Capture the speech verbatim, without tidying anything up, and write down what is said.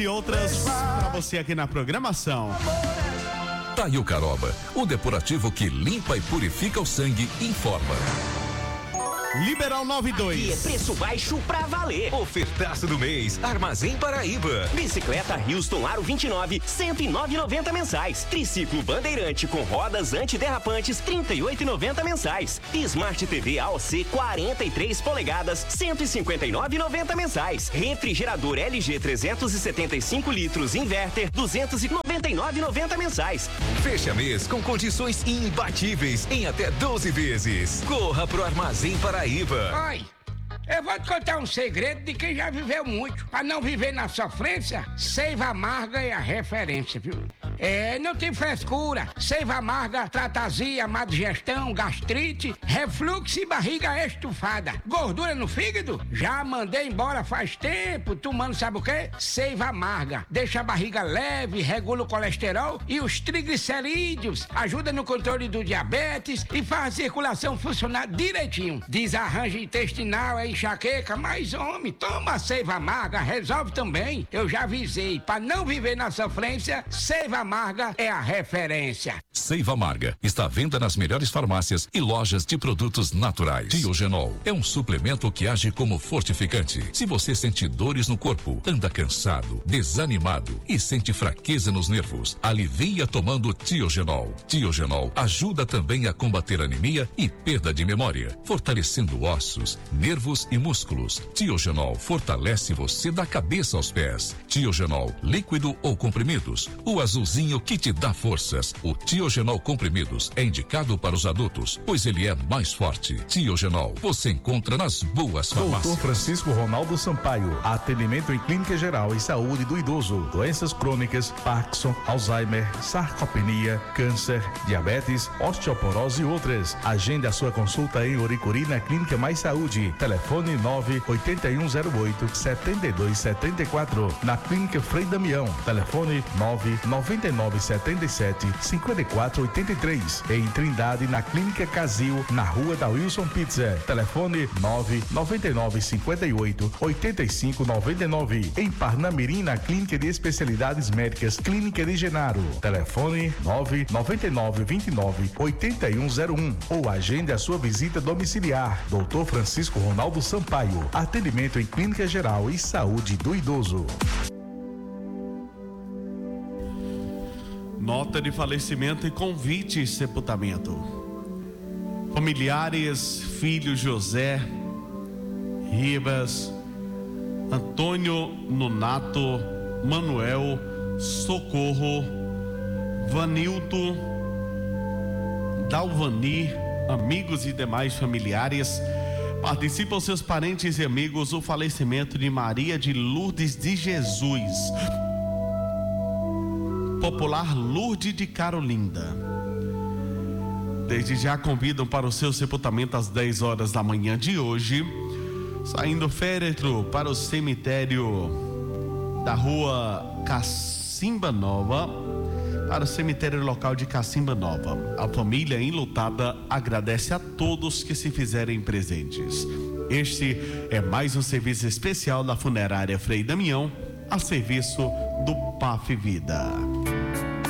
E outras para você aqui na programação. Taio Caroba, o depurativo que limpa e purifica o sangue, informa. Liberal noventa e dois. Aqui é preço baixo pra valer. Ofertaço do mês, Armazém Paraíba. Bicicleta Houston Aro vinte e nove, cento e nove reais e noventa centavos mensais. Triciclo Bandeirante com rodas antiderrapantes, trinta e oito reais e noventa centavos mensais. Smart T V A O C quarenta e três polegadas, cento e cinquenta e nove reais e noventa centavos mensais. Refrigerador L G trezentos e setenta e cinco litros Inverter, duzentos e noventa e nove reais e noventa centavos mensais. Fecha mês com condições imbatíveis em até doze vezes. Corra pro Armazém Paraíba. Oi, eu vou te contar um segredo de quem já viveu muito. Pra não viver na sofrência, Seiva Amarga é a referência, viu? É, não tem frescura. Seiva Amarga trata azia, má digestão, gastrite, refluxo e barriga estufada. Gordura no fígado? Já mandei embora faz tempo, tomando sabe o quê? Seiva Amarga. Deixa a barriga leve, regula o colesterol e os triglicerídeos. Ajuda no controle do diabetes e faz a circulação funcionar direitinho. Desarranjo intestinal, é enxaqueca, mas homem, toma Seiva Amarga, resolve também. Eu já avisei, pra não viver na sofrência, Seiva Amarga é a referência. Seiva Amarga está à venda nas melhores farmácias e lojas de produtos naturais. Diogenol é um suplemento que age como fortificante. Se você sente dores no corpo, anda cansado, desanimado e sente fraqueza nos nervos, alivia tomando Diogenol. Diogenol ajuda também a combater anemia e perda de memória, fortalecendo ossos, nervos e músculos. Diogenol fortalece você da cabeça aos pés. Diogenol líquido ou comprimidos, o azulzinho que te dá forças. O Diogenol comprimidos é indicado para os adultos, pois ele é mais forte. Diogenol você encontra nas boas farmácias. doutor Francisco Ronaldo Sampaio, atendimento em clínica geral e saúde do idoso, doenças crônicas, Parkinson, Alzheimer, sarcopenia, câncer, diabetes, osteoporose e outras. Agende a sua consulta em Oricuri na Clínica Mais Saúde. Telefone nove oito um zero oito sete dois sete quatro. Na Clínica Frei Damião. Telefone nove nove nove sete sete cinco quatro oito três. Em Trindade, na Clínica Casil, na Rua da Wilson Pizza. Telefone nove nove nove cinco oito oito cinco nove nove. Em Parnamirim, na Clínica de Especialidades Médicas Clínica de Genaro. Telefone nove nove nove dois nove oito um zero um. Ou agende a sua visita domiciliar. doutor Francisco Ronaldo Sampaio. Atendimento em Clínica Geral e Saúde do Idoso. Nota de falecimento e convite sepultamento. Familiares, filho José Ribas, Antônio Nonato, Manuel, Socorro, Vanilto, Dalvani, amigos e demais familiares. Participam seus parentes e amigos o falecimento de Maria de Lourdes de Jesus, popular Lourdes de Carolinda. Desde já convidam para o seu sepultamento às dez horas da manhã de hoje, saindo o féretro para o cemitério da rua Cacimba Nova, para o cemitério local de Cacimba Nova. A família enlutada agradece a todos que se fizerem presentes. Este é mais um serviço especial da Funerária Frei Damião, a serviço do P A F Vida.